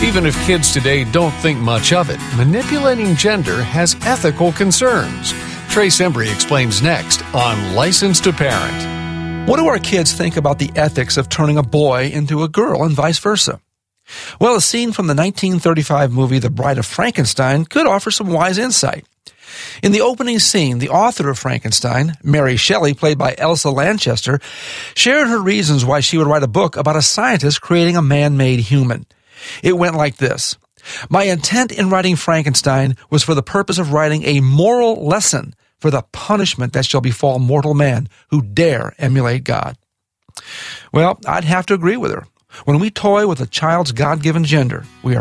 Even if kids today don't think much of it, manipulating gender has ethical concerns. Trace Embry explains next on License to Parent. What do our kids think about the ethics of turning a boy into a girl and vice versa? Well, a scene from the 1935 movie The Bride of Frankenstein could offer some wise insight. In the opening scene, the author of Frankenstein, Mary Shelley, played by Elsa Lanchester, shared her reasons why she would write a book about a scientist creating a man-made human. It went like this. My intent in writing Frankenstein was for the purpose of writing a moral lesson for the punishment that shall befall mortal man who dare emulate God. Well, I'd have to agree with her. When we toy with a child's God-given gender, we are